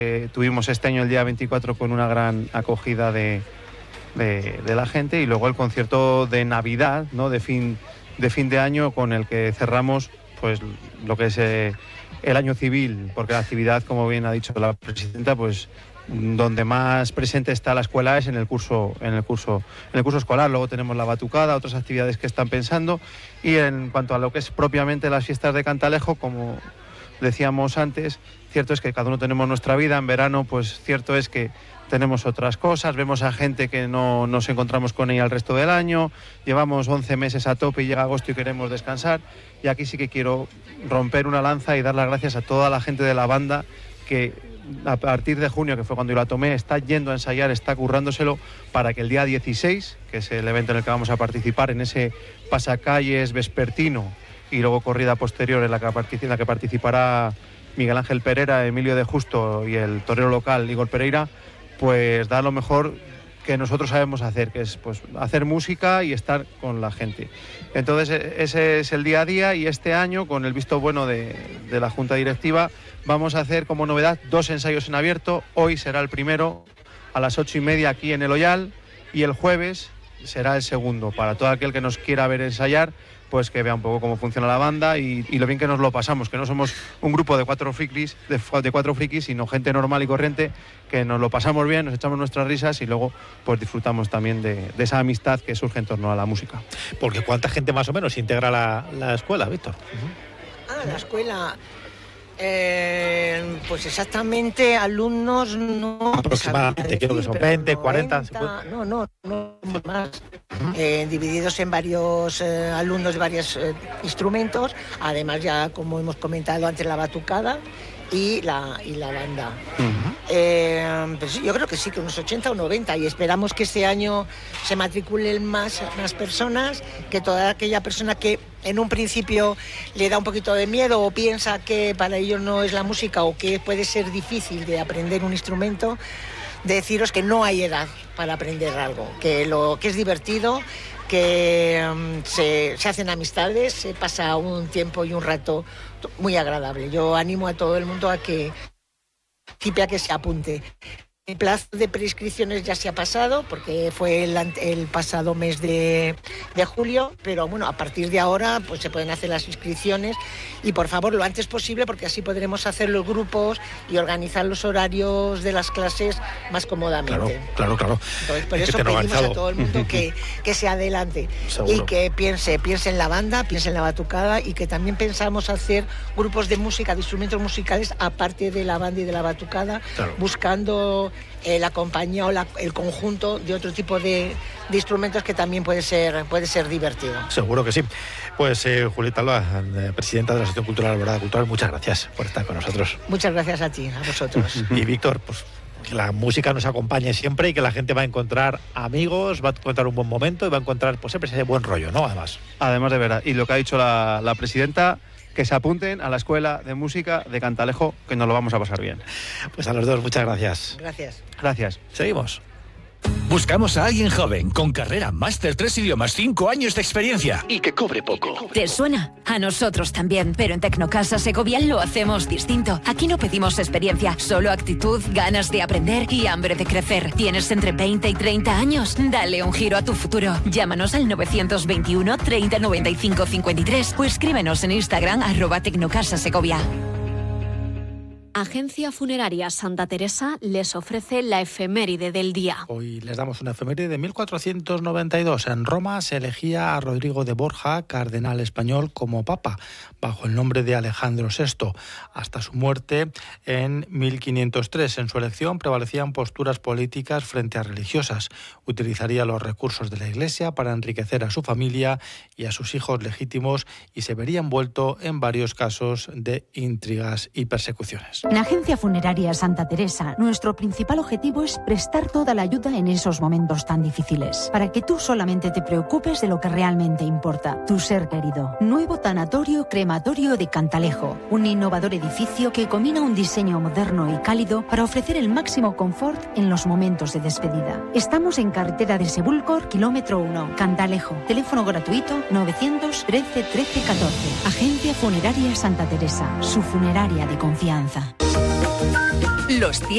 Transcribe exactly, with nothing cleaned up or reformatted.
eh, tuvimos este año el día veinticuatro con una gran acogida de, de, de la gente, y luego el concierto de Navidad, ¿no? de fin de fin de año, con el que cerramos pues lo que es eh, el año civil, porque la actividad, como bien ha dicho la presidenta, pues donde más presente está la escuela es en el curso en el curso en el curso escolar. Luego tenemos la batucada, otras actividades que están pensando, y en cuanto a lo que es propiamente las fiestas de Cantalejo, como decíamos antes, cierto es que cada uno tenemos nuestra vida. En verano, pues cierto es que tenemos otras cosas, vemos a gente que no nos encontramos con ella el resto del año, llevamos once meses a tope y llega agosto y queremos descansar, y aquí sí que quiero romper una lanza y dar las gracias a toda la gente de la banda que a partir de junio, que fue cuando yo la tomé, está yendo a ensayar, está currándoselo para que el día dieciséis, que es el evento en el que vamos a participar, en ese pasacalles vespertino y luego corrida posterior en la que, en la que participará Miguel Ángel Pereira, Emilio de Justo y el torero local Igor Pereira, pues dar lo mejor que nosotros sabemos hacer, que es pues hacer música y estar con la gente. Entonces ese es el día a día, y este año, con el visto bueno de, de la Junta Directiva, vamos a hacer como novedad dos ensayos en abierto. Hoy será el primero a las ocho y media aquí en el Ollal, y el jueves será el segundo, para todo aquel que nos quiera ver ensayar, pues que vea un poco cómo funciona la banda y, y lo bien que nos lo pasamos, que no somos un grupo de cuatro frikis, de, de cuatro frikis, sino gente normal y corriente, que nos lo pasamos bien, nos echamos nuestras risas y luego pues disfrutamos también de, de esa amistad que surge en torno a la música. Porque ¿cuánta gente más o menos integra la, la escuela, Víctor? Uh-huh. Ah, la escuela... Eh, pues exactamente alumnos no... Aproximadamente, creo que son veinte, cuarenta... No, no, no, más. Uh-huh. Eh, divididos en varios eh, alumnos de varios eh, instrumentos, además ya, como hemos comentado antes, la batucada y la, y la banda. Uh-huh. Eh, pues yo creo que sí, que unos ochenta o noventa, y esperamos que este año se matriculen más, más personas, que toda aquella persona que en un principio le da un poquito de miedo o piensa que para ellos no es la música o que puede ser difícil de aprender un instrumento, de deciros que no hay edad para aprender algo, que lo que es divertido, que um, se, se hacen amistades, se pasa un tiempo y un rato muy agradable. Yo animo a todo el mundo a que, a que se apunte. El plazo de prescripciones ya se ha pasado, porque fue el, el pasado mes de, de julio, pero bueno, a partir de ahora pues se pueden hacer las inscripciones, y por favor lo antes posible, porque así podremos hacer los grupos y organizar los horarios de las clases más cómodamente. Claro, claro, claro. Entonces, por eso pedimos organizado a todo el mundo que, que se adelante. Seguro. Y que piense, piense en la banda, piense en la batucada, y que también pensamos hacer grupos de música, de instrumentos musicales, aparte de la banda y de la batucada, claro, buscando Eh, la compañía o la, el conjunto de otro tipo de, de instrumentos, que también puede ser puede ser divertido. Seguro que sí. Pues eh, Julieta Alba, presidenta de la Asociación Cultural Alborada Cultural, muchas gracias por estar con nosotros. Muchas gracias a ti, a vosotros. Y Víctor, pues que la música nos acompañe siempre, y que la gente va a encontrar amigos, va a encontrar un buen momento y va a encontrar pues siempre ese buen rollo, ¿no? Además. Además, de verdad. Y lo que ha dicho la, la presidenta, que se apunten a la Escuela de Música de Cantalejo, que nos lo vamos a pasar bien. Pues a los dos, muchas gracias. Gracias. Gracias. Seguimos. Buscamos a alguien joven, con carrera, máster, tres idiomas, cinco años de experiencia y que cobre poco. ¿Te suena? A nosotros también, pero en Tecnocasa Segovia lo hacemos distinto. Aquí no pedimos experiencia, solo actitud, ganas de aprender y hambre de crecer. ¿Tienes entre veinte y treinta años? Dale un giro a tu futuro. Llámanos al novecientos veintiuno, treinta, noventa y cinco, cincuenta y tres o escríbenos en Instagram arroba Tecnocasa Segovia. Agencia Funeraria Santa Teresa les ofrece la efeméride del día. Hoy les damos una efeméride de mil cuatrocientos noventa y dos. En Roma se elegía a Rodrigo de Borja, cardenal español, como papa, bajo el nombre de Alejandro sexto, hasta su muerte en mil quinientos tres. En su elección prevalecían posturas políticas frente a religiosas. Utilizaría los recursos de la Iglesia para enriquecer a su familia y a sus hijos legítimos, y se vería envuelto en varios casos de intrigas y persecuciones. En Agencia Funeraria Santa Teresa, nuestro principal objetivo es prestar toda la ayuda en esos momentos tan difíciles, para que tú solamente te preocupes de lo que realmente importa, tu ser querido. Nuevo tanatorio crematorio de Cantalejo, un innovador edificio que combina un diseño moderno y cálido para ofrecer el máximo confort en los momentos de despedida. Estamos en carretera de Sebúlcor, kilómetro uno, Cantalejo. Teléfono gratuito novecientos trece, trece, catorce. Agencia Funeraria Santa Teresa, su funeraria de confianza. Los